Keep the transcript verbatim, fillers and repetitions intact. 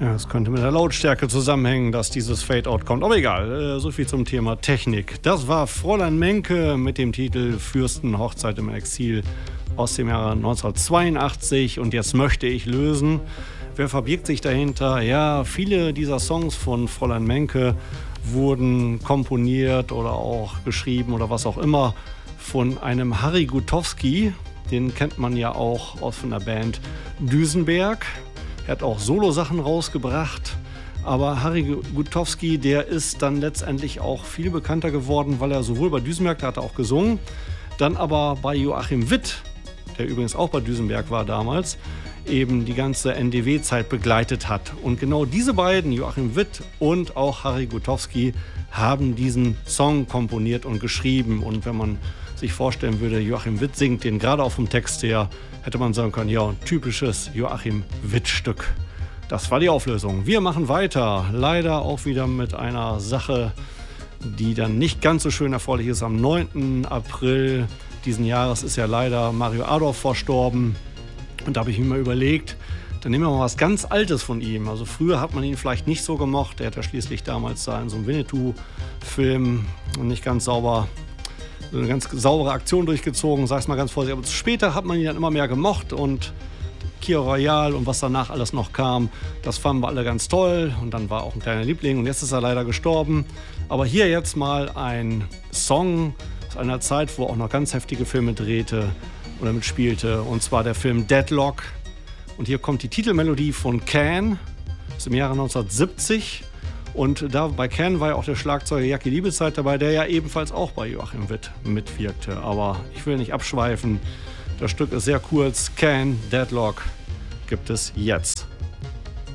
Ja, es könnte mit der Lautstärke zusammenhängen, dass dieses Fade-Out kommt. Aber egal, so viel zum Thema Technik. Das war Fräulein Menke mit dem Titel Fürstenhochzeit im Exil aus dem Jahre neunzehnhundertzweiundachtzig. Und jetzt möchte ich lösen. Wer verbirgt sich dahinter? Ja, viele dieser Songs von Fräulein Menke wurden komponiert oder auch geschrieben oder was auch immer von einem Harry Gutowski. Den kennt man ja auch aus von der Band Düsenberg. Er hat auch Solo-Sachen rausgebracht, aber Harry Gutowski, der ist dann letztendlich auch viel bekannter geworden, weil er sowohl bei Düsenberg, da hat er auch gesungen, dann aber bei Joachim Witt, der übrigens auch bei Düsenberg war damals, eben die ganze N D W-Zeit begleitet hat. Und genau diese beiden, Joachim Witt und auch Harry Gutowski, haben diesen Song komponiert und geschrieben. Und wenn man sich vorstellen würde, Joachim Witt singt den gerade auch vom Text her, hätte man sagen können, ja, ein typisches Joachim Witt-Stück. Das war die Auflösung. Wir machen weiter. Leider auch wieder mit einer Sache, die dann nicht ganz so schön erfreulich ist. Am neunten April diesen Jahres ist ja leider Mario Adorf verstorben. Und da habe ich mir mal überlegt, dann nehmen wir mal was ganz Altes von ihm. Also früher hat man ihn vielleicht nicht so gemocht. Er hat ja schließlich damals da in so einem Winnetou-Film nicht ganz sauber, eine ganz saubere Aktion durchgezogen, sag's mal ganz vorsichtig. Aber später hat man ihn dann immer mehr gemocht und Kio Royal und was danach alles noch kam, das fanden wir alle ganz toll. Und dann war auch ein kleiner Liebling und jetzt ist er leider gestorben. Aber hier jetzt mal ein Song aus einer Zeit, wo er auch noch ganz heftige Filme drehte oder mitspielte, und zwar der Film Deadlock. Und hier kommt die Titelmelodie von Can aus dem Jahre neunzehnhundertsiebzig. Und da bei Can war ja auch der Schlagzeuger Jackie Liebezeit dabei, der ja ebenfalls auch bei Joachim Witt mitwirkte. Aber ich will nicht abschweifen. Das Stück ist sehr kurz. Can, Deadlock gibt es jetzt.